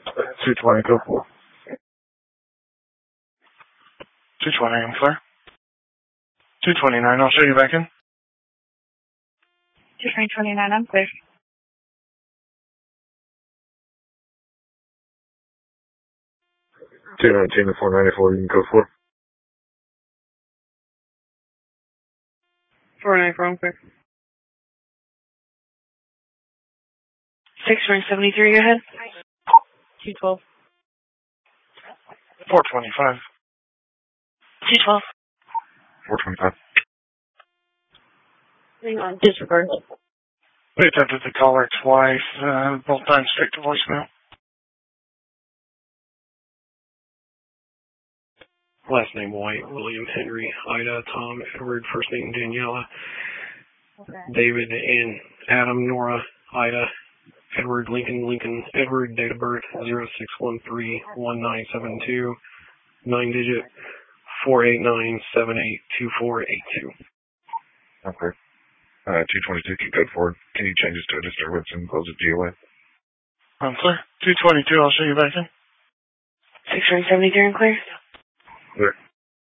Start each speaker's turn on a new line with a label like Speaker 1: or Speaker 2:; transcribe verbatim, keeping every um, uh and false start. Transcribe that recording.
Speaker 1: two twenty, go for it.
Speaker 2: two twenty, I'm clear. two twenty-nine, I'll show you back in.
Speaker 3: two twenty-nine, I'm clear.
Speaker 1: two nineteen to four ninety-four, you can go for it.
Speaker 3: four ninety-four, I'm clear. six seventy-three, go ahead. two twelve.
Speaker 2: four twenty-five.
Speaker 3: two twelve.
Speaker 1: four twenty-five.
Speaker 3: Hang on, disregard.
Speaker 2: We attempted to call her twice, uh, both times straight to voicemail.
Speaker 4: Last name White, William Henry, Ida, Tom, Edward, first name Daniela,
Speaker 3: Okay.
Speaker 4: David and Adam, Nora, Ida, Edward, Lincoln, Lincoln, Edward, date of birth zero six one three one nine seven two, nine digit four eight nine seven eight two four eight two.
Speaker 1: Okay. Uh, two twenty-two, keep code forward. Can you change this to a disturbance and close it G O A?
Speaker 2: I'm clear. two twenty-two, I'll show you back in.
Speaker 3: six seventy-three, I'm clear.
Speaker 1: Clear.